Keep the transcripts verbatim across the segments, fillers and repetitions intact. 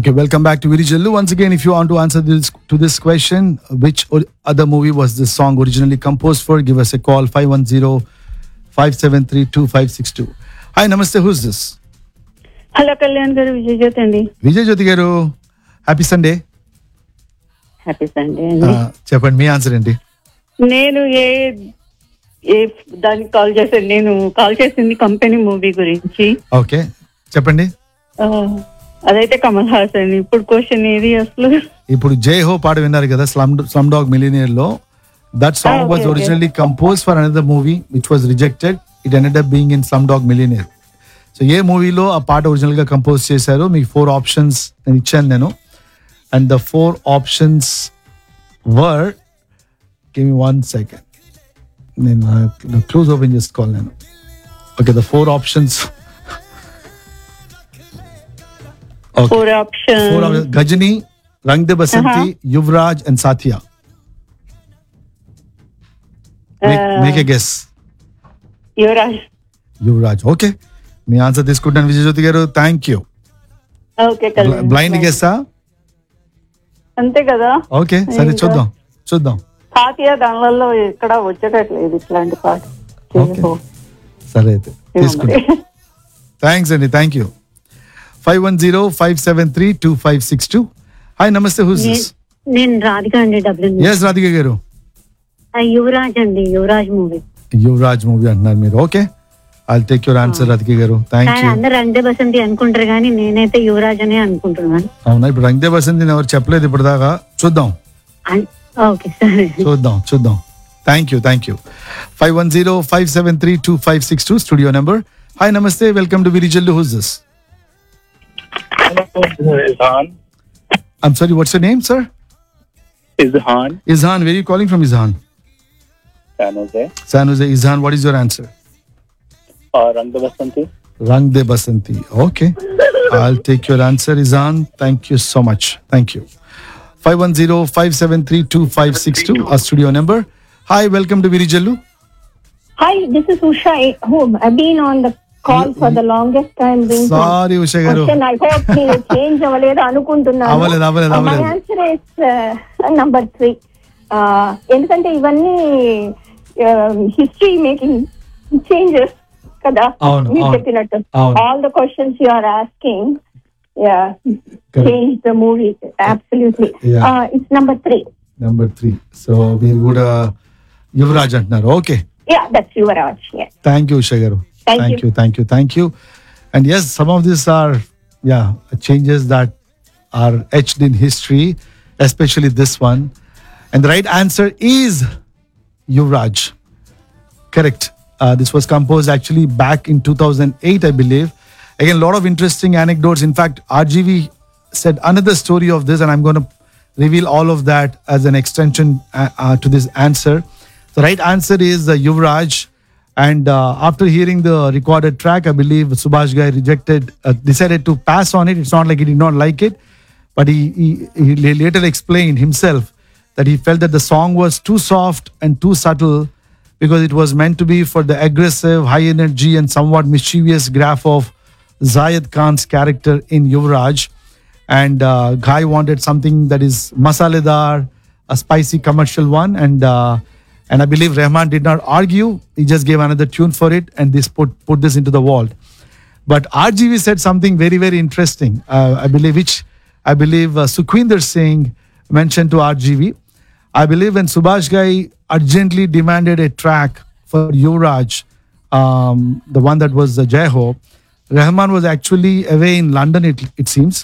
Okay, welcome back to Virijallu. Once again, if you want to answer this to this question, which o- other movie was this song originally composed for? Give us a call five one zero, five seven three, two five six two. Hi, namaste. Who's this? Hello Kalyan గారు, విజయజ్యోతి అండి. విజయ్ జ్యోతి గారు, happy Sunday. Happy Sunday అండి. చెప్పండి మీ answer ఏంటి? నేను ఏ ఏ దానికి call చేశాను, నేను కాల్ చేసింది కంపెనీ మూవీ గురించి. ఓకే, చెప్పండి. ఆ, అదైతే కమల్ హాసన్. ఇప్పుడు క్వశ్చన్ ఏది అసలు? ఇప్పుడు జై హో పాట విన్నారు కదా, స్లమ్ స్లమ్ డాగ్ మిలియనియర్ లో. That song Ah, okay, was okay. Originally compose for another movie which was rejected. It ended up being in slum dog millionaire. So ఏ మూవీలో ఆ పాట ఒరిజినల్ గా కంపోజ్ చేశారు? మీకు ఫోర్ ఆప్షన్స్ నేను ఇచ్చాను నేను. And the four options were, give me one second, నేను క్లోజ్ ఓపెన్ చేసుకోవాలి నేను. Okay, the four options. Four option. Four Ghajini, Rang they Basanti, Yuvraj and సాథియా. Make a guess. Yuvraj. Yuvraj. Okay, me answer తీసుకుంటాను విజయ్ జ్యోతి గారు. Thank you. Okay Kalyan. Blind గెస్సా? అంతే కదా. Okay, సరే ఇంకా? చూద్దాం చూద్దాం. ఫాతియా దానిలో ఎక్కడ వచ్చేటట్లేదు ఇట్లాంటి పాట. ఓకే, సరే అయితే తీసుకుంటాం. థ్యాంక్స్ అండి, thank you. Five one zero five seven three two five six two. Hi, నమస్తే. Who's this? నేను రాధిక అండి, డబ్ల్యూ. ఎస్ రాధిక గారు. యువరాజ్ అండి, యువరాజ్ మూవీ. యువరాజ్ మూవీ అంటున్నారు మీరు. Okay, I take your answer Radhika గారు. Thank you. అందరు రంగదే బసంతి అనుకుంటారు కానీ నేనైతే యువరాజ్ అనే అనుకుంటున్నాను. అవునా, ఇప్పుడు రంగ్ దే బసంతి ఎవరు చెప్పలేదు ఇప్పుడు దాకా. చూద్దాం ఓకే సరే, చూద్దాం చూద్దాం. Thank you, thank you. Five one zero five seven three two five six two studio number. Hi, నమస్తే. Welcome to Virijallu. Who's this? Izhan. I'm sorry, what's your name, sir? Izhan. Izhan, where are you calling from, Izhan? San Jose. San Jose. Izhan, what is your answer? Uh, Rang de Basanti. Rang de Basanti. Okay, I'll take your answer, Izhan. Thank you so much. Thank you. five one zero five seven three two five six two, our studio number. Hi, welcome to Virijallu. Hi, this is Usha at home. I've been on the call for the longest time. being Sorry, Usha garu. question. I hope మీరు change అవ్వలేదు అనుకుంటున్నాను. అవ్వలేదు, అవ్వలేదు, My అవ్వలేదు. answer is number three. ఎందుకంటే ఇవన్నీ history making changes కదా అవును, మీరు అవును, చెప్పినట్టు. అవును. All the questions you are asking change the movie absolutely. Yeah. It's number three. Number three. So మీరు కూడా యువరాజ్ అంటున్నారు. Okay, yeah that's Yuvraj. Thank you Usha గారు. Thank Thank you. you, thank you, thank you. And yes, some of these are, yeah, changes that are etched in history, especially this one. And the right answer is Yuvraj. Correct. Uh, this was composed actually back in two thousand eight, I believe. Again, a lot of interesting anecdotes. In fact, R G V said another story of this, and I'm going to reveal all of that as an extension uh, uh, to this answer. The right answer is uh, Yuvraj. And uh, after hearing the recorded track, I believe Subhash Ghai rejected, uh, decided to pass on it. It's not like he did not like it, but he, he, he later explained himself that he felt that the song was too soft and too subtle because it was meant to be for the aggressive, high energy and somewhat mischievous graph of Zayed Khan's character in Yuvraj. And uh, Ghai wanted something that is masaledar, a spicy commercial one. And uh, And I believe Rahman did not argue. He just gave another tune for it and this put, put this into the vault. But R G V said something very, very interesting. Uh, I believe, which I believe uh, Sukhwinder Singh mentioned to R G V. I believe when Subhash Ghai urgently demanded a track for Yuvraj, um, the one that was uh, Jai Ho, Rahman was actually away in London, it, it seems.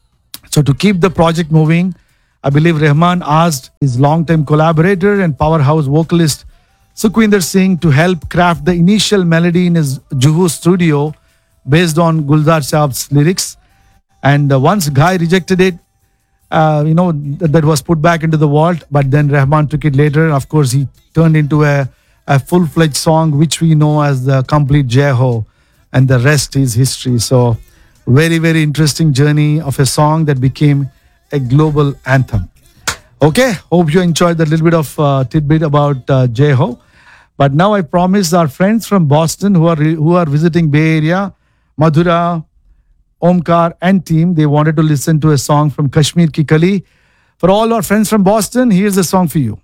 So to keep the project moving, I believe Rahman asked his long-time collaborator and powerhouse vocalist Sukhwinder Singh to help craft the initial melody in his Juhu studio based on Guldar Saab's lyrics. And uh, once Ghai rejected it, uh, you know, th- that was put back into the vault. But then Rahman took it later. Of course, he turned into a, a full-fledged song, which we know as the complete Jai Ho. And the rest is history. So very, very interesting journey of a song that became a global anthem. Okay, hope you enjoyed that little bit of uh, tidbit about uh, Jai Ho. But now I promise our friends from Boston who are who are visiting Bay Area, Madhura, Omkar and team, they wanted to listen to a song from Kashmir Ki Kali. For all our friends from Boston, here's a song for you.